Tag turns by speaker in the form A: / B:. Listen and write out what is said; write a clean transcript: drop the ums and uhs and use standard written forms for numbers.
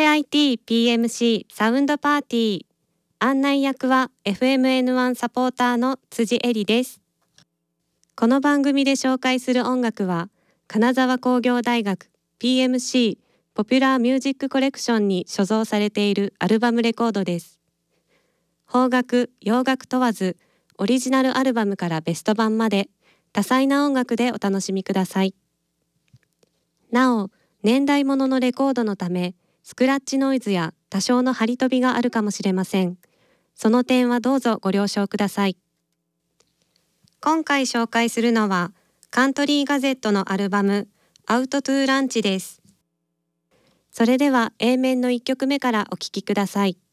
A: KITPMC サウンドパーティー。案内役は FMN1 サポーターの辻恵里です。この番組で紹介する音楽は、金沢工業大学 PMC ポピュラーミュージックコレクションに所蔵されているアルバムレコードです。邦楽、洋楽問わず、オリジナルアルバムからベスト版まで、多彩な音楽でお楽しみください。なお、年代物のレコードのため、スクラッチノイズや多少の張り飛びがあるかもしれません。その点はどうぞご了承ください。今回紹介するのは、カントリーガゼットのアルバム、アウトトゥーランチです。それでは A 面の1曲目からお聴きください。